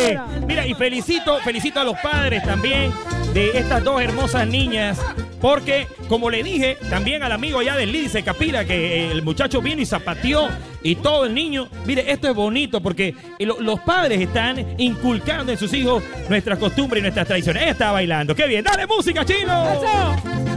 Oye, mira, y felicito a los padres también de estas dos hermosas niñas. Porque, como le dije, también al amigo allá del Lídice Capira, que el muchacho vino y zapateó y todo el niño. Mire, esto es bonito porque los padres están inculcando en sus hijos nuestras costumbres y nuestras tradiciones. Ella está bailando. ¡Qué bien! ¡Dale música, Chino! ¡Eso!